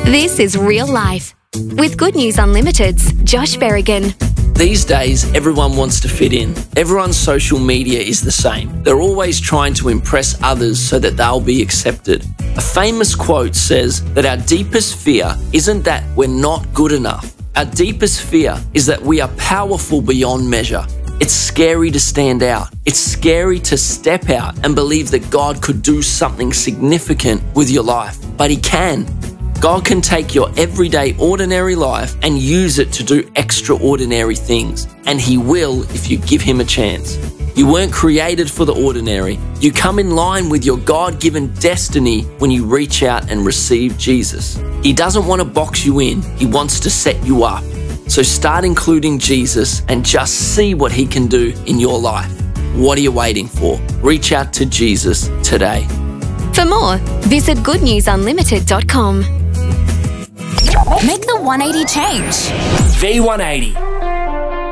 This is Real Life with Good News Unlimited's Josh Berrigan. These days, everyone wants to fit in. Everyone's social media is the same. They're always trying to impress others so that they'll be accepted. A famous quote says that our deepest fear isn't that we're not good enough. Our deepest fear is that we are powerful beyond measure. It's scary to stand out. It's scary to step out and believe that God could do something significant with your life. But He can. God can take your everyday, ordinary life and use it to do extraordinary things. And He will if you give Him a chance. You weren't created for the ordinary. You come in line with your God-given destiny when you reach out and receive Jesus. He doesn't want to box you in. He wants to set you up. So start including Jesus and just see what He can do in your life. What are you waiting for? Reach out to Jesus today. For more, visit goodnewsunlimited.com. Make the 180 change. V180.